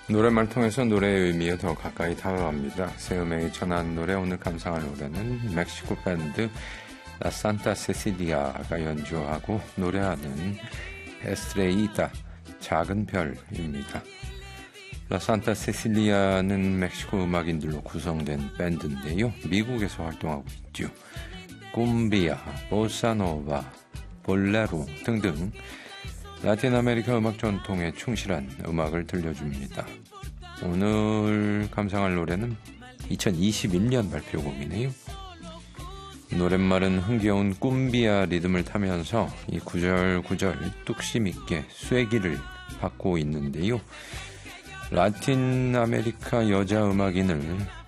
노랫말 통해서 노래의 의미에 더 가까이 다가갑니다. 새 음악이 전한 노래, 오늘 감상할 노래는 멕시코 밴드 라 산타 세실리아가 연주하고 노래하는 에스트레이다, 작은 별입니다. 라 산타 세실리아는 멕시코 음악인들로 구성된 밴드인데요. 미국에서 활동하고 있죠. 쿰비아, 보사노바, 볼레로 등등 라틴 아메리카 음악 전통에 충실한 음악을 들려줍니다. 오늘 감상할 노래는 2021년 발표곡이네요. 노랫말은 흥겨운 쿰비아 리듬을 타면서 이 구절구절 뚝심 있게 쐐기를 받고 있는데요. 라틴 아메리카 여자 음악인을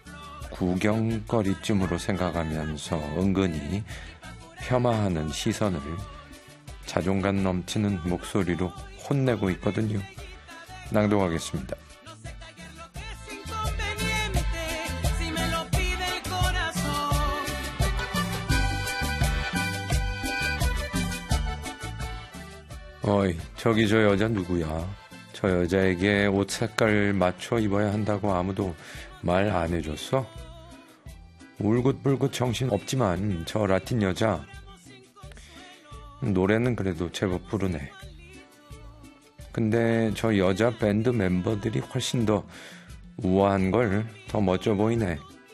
구경거리쯤으로 생각하면서 은근히 폄하하는 시선을 자존감 넘치는 목소리로 혼내고 있거든요. 낭독하겠습니다. 어이, 저기 저 여자 누구야? 저 여자에게 옷 색깔 맞춰 입어야 한다고 아무도 말 안 해줬어? 울긋불긋 정신 없지만 저 라틴 여자 노래는 그래도 제법 부르네. 근데 저 여자 밴드 멤버들이 훨씬 더 우아한 걸 더 멋져 보이네.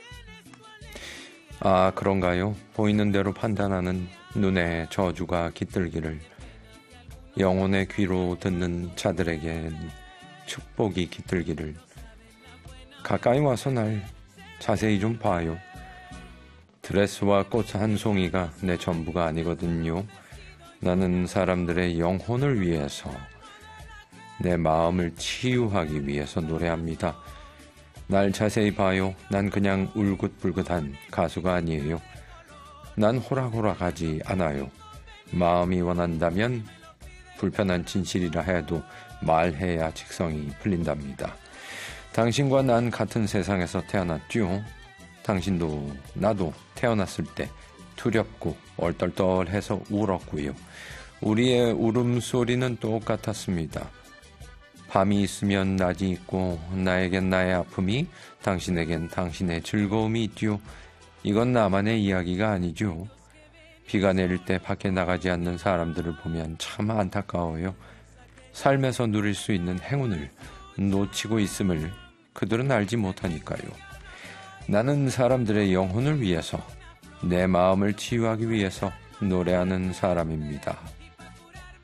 아, 그런가요? 보이는 대로 판단하는 눈에 저주가 깃들기를, 영혼의 귀로 듣는 자들에겐 축복이 깃들기를. 가까이 와서 날 자세히 좀 봐요. 드레스와 꽃 한 송이가 내 전부가 아니거든요. 나는 사람들의 영혼을 위해서, 내 마음을 치유하기 위해서 노래합니다. 날 자세히 봐요. 난 그냥 울긋불긋한 가수가 아니에요. 난 호락호락하지 않아요. 마음이 원한다면 불편한 진실이라 해도 말해야 직성이 풀린답니다. 당신과 난 같은 세상에서 태어났죠. 당신도 나도 태어났을 때 두렵고 얼떨떨해서 울었고요. 우리의 울음소리는 똑같았습니다. 밤이 있으면 낮이 있고 나에겐 나의 아픔이, 당신에겐 당신의 즐거움이 있죠. 이건 나만의 이야기가 아니죠. 비가 내릴 때 밖에 나가지 않는 사람들을 보면 참 안타까워요. 삶에서 누릴 수 있는 행운을 놓치고 있음을 그들은 알지 못하니까요. 나는 사람들의 영혼을 위해서, 내 마음을 치유하기 위해서 노래하는 사람입니다.